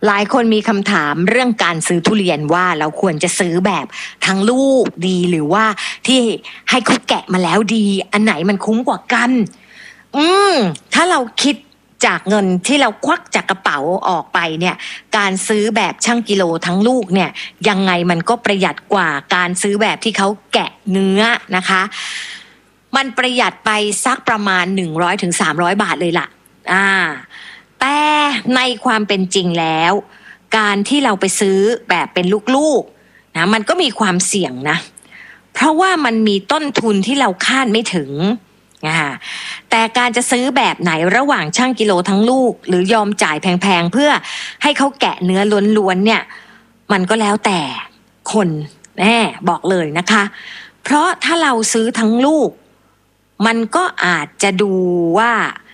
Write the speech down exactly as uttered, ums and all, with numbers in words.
หลายคนมีคำถามเรื่องการซื้อทุเรียนว่าเราควรจะซื้อแบบทั้งลูกดีหรือว่าที่ให้เขาแกะมาแล้วดีอันไหนมันคุ้มกว่ากันอืมถ้าเราคิดจากเงินที่เราควักจากกระเป๋าออกไปเนี่ยการซื้อแบบชั่งกิโลทั้งลูกเนี่ยยังไงมันก็ประหยัดกว่าการซื้อแบบที่เขาแกะเนื้อนะคะมันประหยัดไปสักประมาณ หนึ่งร้อยถึงสามร้อย บาทเลยล่ะอ่าแต่ในความเป็นจริงแล้วการที่เราไปซื้อแบบเป็นลูกๆนะมันก็มีความเสี่ยงนะเพราะว่ามันมีต้นทุนที่เราคาดไม่ถึงอ่าแต่การจะซื้อแบบไหนระหว่างช่างกิโลทั้งลูกหรือยอมจ่ายแพงๆเพื่อให้เขาแกะเนื้อล้วนๆเนี่ยมันก็แล้วแต่คนแน่บอกเลยนะคะเพราะถ้าเราซื้อทั้งลูกมันก็อาจจะดูว่า